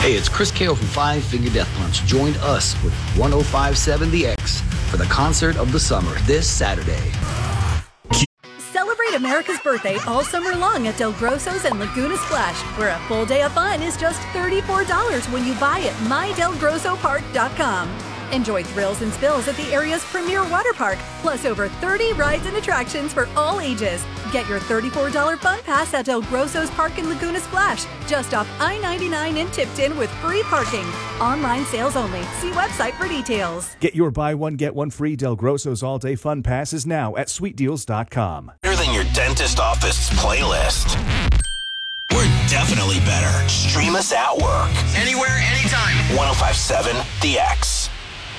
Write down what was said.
Hey, it's Chris Cato from Five Finger Death Punch. Join us with 1057 The X for the concert of the summer this Saturday. Celebrate America's birthday all summer long at Del Grosso's and Laguna Splash, where a full day of fun is just $34 when you buy at mydelgrossopark.com. Enjoy thrills and spills at the area's premier water park, plus over 30 rides and attractions for all ages. Get your $34 fun pass at Del Grosso's Park in Laguna Splash, just off I-99 in Tipton with free parking. Online sales only. See website for details. Get your buy one, get one free Del Grosso's all-day fun passes now at sweetdeals.com. Better than your dentist office playlist. We're definitely better. Stream us at work. Anywhere, anytime. 1057 The X.